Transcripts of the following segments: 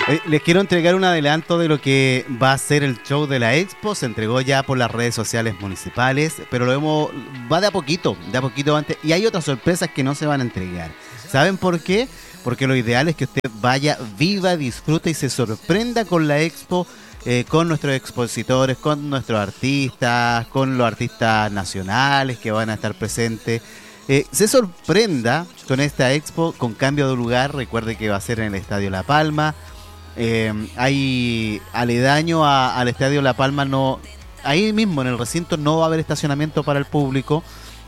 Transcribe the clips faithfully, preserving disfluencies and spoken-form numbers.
Eh, les quiero entregar un adelanto de lo que va a ser el show de la Expo. Se entregó ya por las redes sociales municipales, pero lo hemos, va de a poquito, de a poquito antes. Y hay otras sorpresas que no se van a entregar. ¿Saben por qué? Porque lo ideal es que usted vaya, viva, disfrute y se sorprenda con la Expo, eh, con nuestros expositores, con nuestros artistas, con los artistas nacionales que van a estar presentes. Eh, se sorprenda con esta Expo con cambio de lugar. Recuerde que va a ser en el Estadio La Palma. Eh, hay aledaño a, al Estadio La Palma, no, ahí mismo en el recinto no va a haber estacionamiento para el público,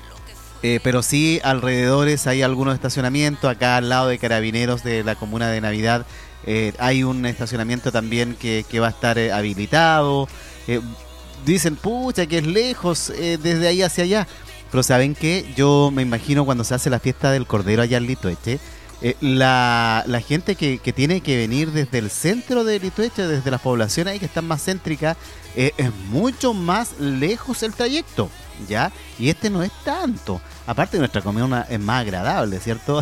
eh, pero sí alrededores hay algunos estacionamientos. Acá al lado de Carabineros de la comuna de Navidad eh, hay un estacionamiento también que, que va a estar eh, habilitado. Eh, dicen, pucha, que es lejos eh, desde ahí hacia allá, pero ¿saben qué? Yo me imagino cuando se hace la fiesta del Cordero allá en Litueche, Eh, la, la gente que, que tiene que venir desde el centro de Litueche, desde las poblaciones ahí que están más céntricas, eh, es mucho más lejos el trayecto, ¿ya? Y este no es tanto. Aparte, nuestra comuna es más agradable, ¿cierto?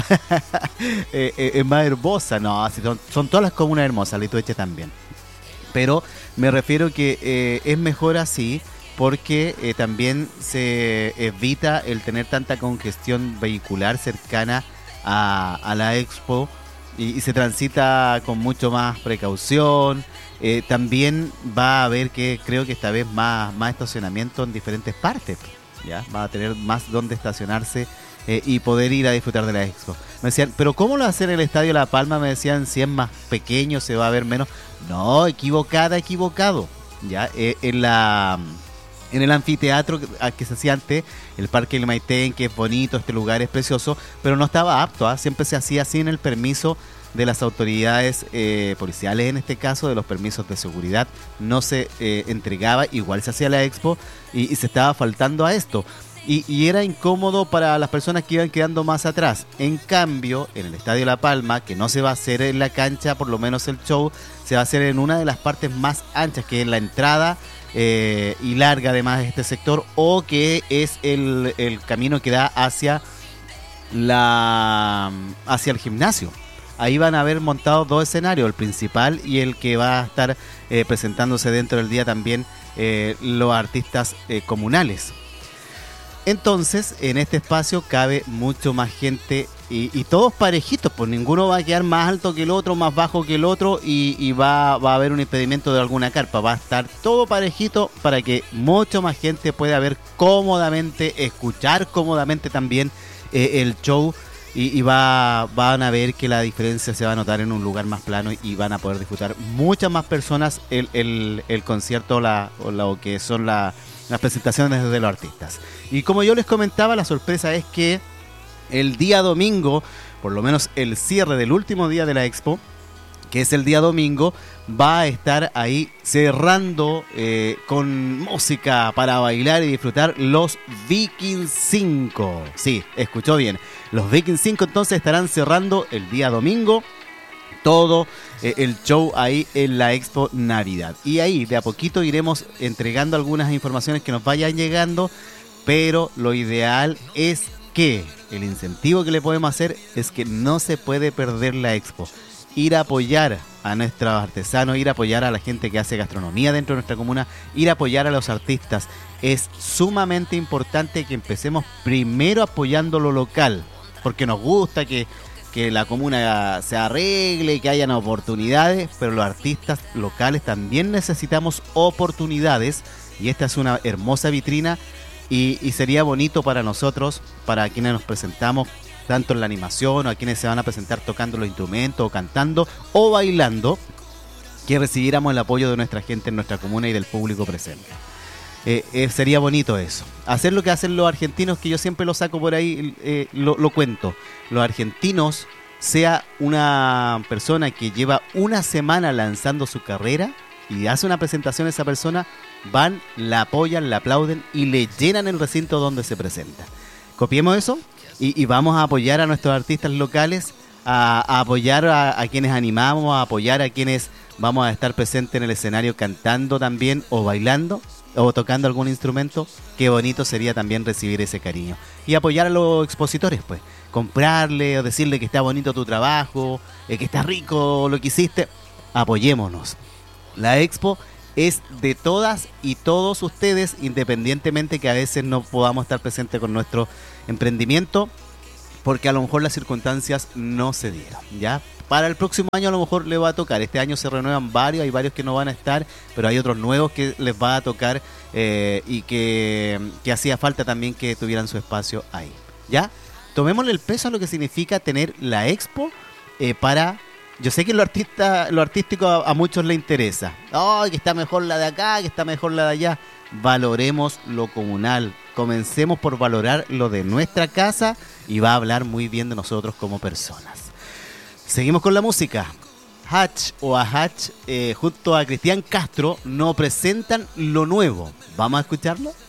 eh, eh, es más hermosa. No, son, son todas las comunas hermosas, Litueche también. Pero me refiero que eh, es mejor así, porque eh, también se evita el tener tanta congestión vehicular cercana A, a la Expo y, y se transita con mucho más precaución. Eh, también va a haber que creo que esta vez más, más estacionamiento en diferentes partes, ¿ya? Va a tener más donde estacionarse eh, y poder ir a disfrutar de la Expo. Me decían, pero ¿cómo lo va a hacer el Estadio La Palma? Me decían, si es más pequeño se va a ver menos. No, equivocada, equivocado, ¿ya? Eh, en la... En el anfiteatro que se hacía antes, el Parque del Maitén, que es bonito, este lugar es precioso, pero no estaba apto, ¿eh? Siempre se hacía sin el permiso de las autoridades eh, policiales, en este caso, de los permisos de seguridad, no se eh, entregaba, igual se hacía la Expo y, y se estaba faltando a esto. Y, y era incómodo para las personas que iban quedando más atrás. En cambio, en el Estadio La Palma, que no se va a hacer en la cancha, por lo menos el show, se va a hacer en una de las partes más anchas, que es la entrada eh, y larga además de este sector, o que es el, el camino que da hacia, la, hacia el gimnasio. Ahí van a haber montado dos escenarios, el principal y el que va a estar eh, presentándose dentro del día también eh, los artistas eh, comunales. Entonces, en este espacio cabe mucho más gente y, y todos parejitos, pues ninguno va a quedar más alto que el otro, más bajo que el otro y, y va, va a haber un impedimento de alguna carpa. Va a estar todo parejito para que mucho más gente pueda ver cómodamente, escuchar cómodamente también eh, el show y, y va, van a ver que la diferencia se va a notar en un lugar más plano y van a poder disfrutar muchas más personas el, el, el concierto la, o lo que son la, las presentaciones de los artistas. Y como yo les comentaba, la sorpresa es que el día domingo, por lo menos el cierre del último día de la Expo, que es el día domingo, va a estar ahí cerrando eh, con música para bailar y disfrutar los Vikings cinco. Sí, escuchó bien. Los Vikings cinco entonces estarán cerrando el día domingo todo eh, el show ahí en la Expo Navidad. Y ahí de a poquito iremos entregando algunas informaciones que nos vayan llegando, pero lo ideal es que el incentivo que le podemos hacer es que no se puede perder la Expo. Ir a apoyar a nuestros artesanos, ir a apoyar a la gente que hace gastronomía dentro de nuestra comuna, ir a apoyar a los artistas. Es sumamente importante que empecemos primero apoyando lo local, porque nos gusta que, que la comuna se arregle, que hayan oportunidades, pero los artistas locales también necesitamos oportunidades y esta es una hermosa vitrina y, y sería bonito para nosotros, para quienes nos presentamos, tanto en la animación o a quienes se van a presentar tocando los instrumentos o cantando o bailando, que recibiéramos el apoyo de nuestra gente en nuestra comuna y del público presente. Eh, eh, sería bonito eso. Hacer lo que hacen los argentinos, que yo siempre lo saco por ahí, eh, lo, lo cuento. Los argentinos, sea una persona que lleva una semana lanzando su carrera y hace una presentación a esa persona, van, la apoyan, la aplauden y le llenan el recinto donde se presenta. Copiemos eso. Y, y vamos a apoyar a nuestros artistas locales, a, a apoyar a, a quienes animamos, a apoyar a quienes vamos a estar presentes en el escenario cantando también, o bailando, o tocando algún instrumento. Qué bonito sería también recibir ese cariño. Y apoyar a los expositores, pues. Comprarle o decirle que está bonito tu trabajo, eh, que está rico lo que hiciste. apoyémonos. La Expo es de todas y todos ustedes, independientemente que a veces no podamos estar presentes con nuestro emprendimiento, porque a lo mejor las circunstancias no se dieron, ¿ya? Para el próximo año a lo mejor le va a tocar. Este año se renuevan varios, hay varios que no van a estar, pero hay otros nuevos que les va a tocar eh, y que, que hacía falta también que tuvieran su espacio ahí, ¿ya? Tomémosle el peso a lo que significa tener la Expo eh, para... Yo sé que lo, artista, lo artístico a, a muchos les interesa. Oh, que está mejor la de acá, que está mejor la de allá. Valoremos lo comunal. Comencemos por valorar lo de nuestra casa y va a hablar muy bien de nosotros como personas. Seguimos con la música. Hatch o Hatch eh, junto a Cristian Castro nos presentan lo nuevo. ¿Vamos a escucharlo?